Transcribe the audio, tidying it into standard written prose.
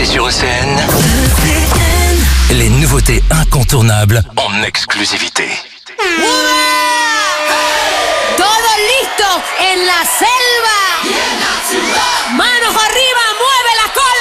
C'était sur ECN. Les nouveautés incontournables en exclusivité. Todos listos en la selva. Manos arriba, mueve la cola.